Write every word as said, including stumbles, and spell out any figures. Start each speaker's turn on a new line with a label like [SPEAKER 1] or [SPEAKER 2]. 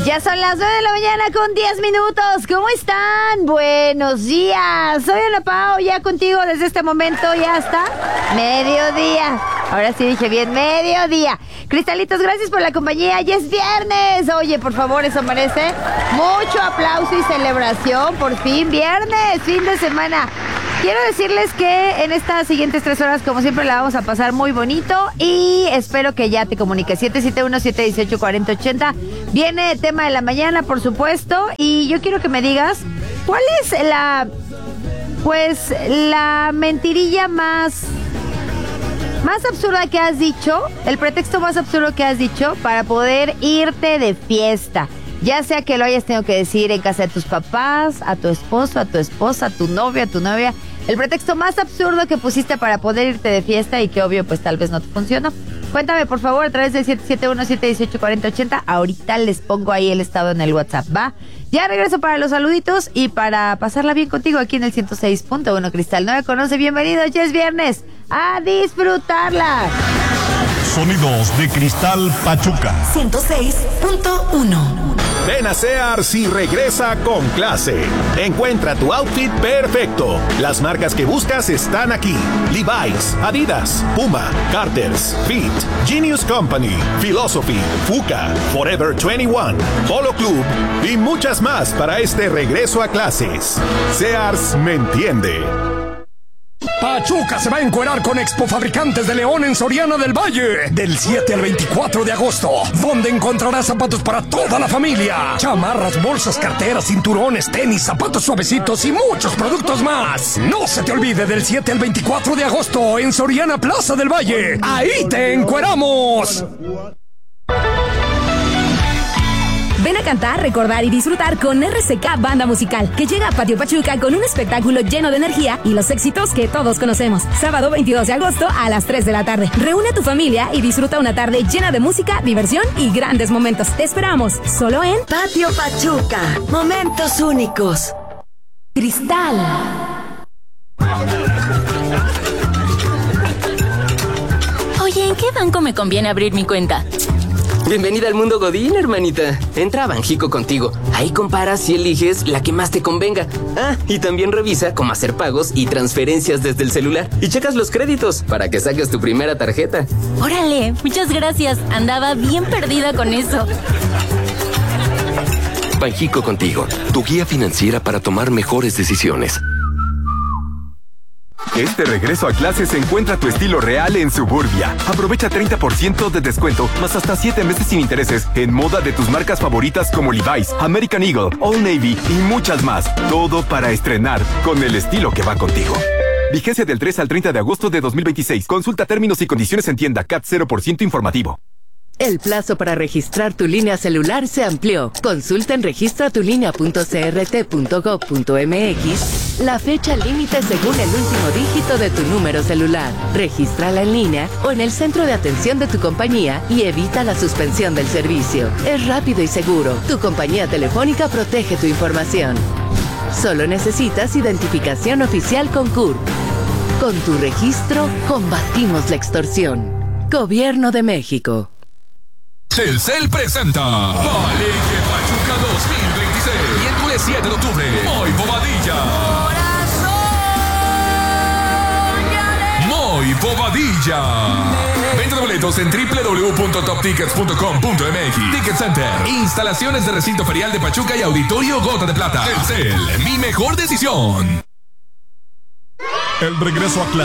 [SPEAKER 1] Ya son las nueve de la mañana con diez minutos. ¿Cómo están? Buenos días. Soy Ana Pao, ya contigo desde este momento ya hasta mediodía. Ahora sí dije bien, mediodía. Cristalitos, gracias por la compañía. Ya es viernes. Oye, por favor, eso merece mucho aplauso y celebración. Por fin, viernes, fin de semana. Quiero decirles que en estas siguientes tres horas, como siempre, la vamos a pasar muy bonito y espero que ya te comuniques. siete siete uno, siete uno ocho, cuatro cero ocho cero. Viene tema de la mañana, por supuesto, y yo quiero que me digas cuál es la, pues, la mentirilla más, más absurda que has dicho, el pretexto más absurdo que has dicho para poder irte de fiesta. Ya sea que lo hayas tenido que decir en casa de tus papás, a tu esposo, a tu esposa, a tu novia, a tu novia. El pretexto más absurdo que pusiste para poder irte de fiesta y que obvio pues tal vez no te funcionó. Cuéntame por favor a través del siete siete uno, siete uno ocho, cuatro cero ocho cero. Ahorita les pongo ahí el estado en el WhatsApp, ¿va? Ya regreso para los saluditos y para pasarla bien contigo aquí en el ciento seis punto uno Cristal. No me conoce, bienvenido, ya es viernes. ¡A disfrutarla!
[SPEAKER 2] Sonidos de Cristal Pachuca
[SPEAKER 3] ciento seis punto uno.
[SPEAKER 4] Ven a Sears y regresa con clase. Encuentra tu outfit perfecto. Las marcas que buscas están aquí: Levi's, Adidas, Puma, Carter's, Fit, Genius Company, Philosophy, Fuka, Forever veintiuno, Polo Club y muchas más para este regreso a clases. Sears me entiende.
[SPEAKER 5] Pachuca se va a encuerar con Expo Fabricantes de León en Soriana del Valle del siete al veinticuatro de agosto, donde encontrarás zapatos para toda la familia, chamarras, bolsas, carteras, cinturones, tenis, zapatos suavecitos y muchos productos más. No se te olvide, del siete al veinticuatro de agosto en Soriana Plaza del Valle. ¡Ahí te encueramos!
[SPEAKER 3] Ven a cantar, recordar y disfrutar con R C K Banda Musical, que llega a Patio Pachuca con un espectáculo lleno de energía y los éxitos que todos conocemos. Sábado veintidós de agosto a las tres de la tarde. Reúne a tu familia y disfruta una tarde llena de música, diversión y grandes momentos. Te esperamos, solo en
[SPEAKER 6] Patio Pachuca. Momentos únicos.
[SPEAKER 3] Cristal.
[SPEAKER 7] Oye, ¿en qué banco me conviene abrir mi cuenta?
[SPEAKER 8] Bienvenida al mundo Godín, hermanita. Entra a Banjico contigo. Ahí comparas y eliges la que más te convenga. Ah, y también revisa cómo hacer pagos y transferencias desde el celular. Y checas los créditos para que saques tu primera tarjeta.
[SPEAKER 7] Órale, muchas gracias. Andaba bien perdida con eso.
[SPEAKER 9] Banjico contigo, tu guía financiera para tomar mejores decisiones.
[SPEAKER 10] Este regreso a clases encuentra tu estilo real en Suburbia. Aprovecha treinta por ciento de descuento, más hasta siete meses sin intereses, en moda de tus marcas favoritas como Levi's, American Eagle, Old Navy y muchas más. Todo para estrenar con el estilo que va contigo. Vigencia del tres al treinta de agosto de dos mil veintiséis. Consulta términos y condiciones en tienda. C A T cero por ciento informativo.
[SPEAKER 11] El plazo para registrar tu línea celular se amplió. Consulta en registra tu línea punto c r t punto gov punto m x la fecha límite según el último dígito de tu número celular. Regístrala en línea o en el centro de atención de tu compañía y evita la suspensión del servicio. Es rápido y seguro. Tu compañía telefónica protege tu información. Solo necesitas identificación oficial con C U R P. Con tu registro, combatimos la extorsión. Gobierno de México.
[SPEAKER 12] Telcel presenta Valencia Pachuca dos mil veintiséis. Miércoles siete de octubre. Moy Bobadilla. Moy Bobadilla. Venta de boletos en doble u doble u doble u punto top tickets punto com punto m x. Ticket Center. Instalaciones de recinto ferial de Pachuca y Auditorio Gota de Plata. Telcel, mi mejor decisión.
[SPEAKER 2] El regreso a clase.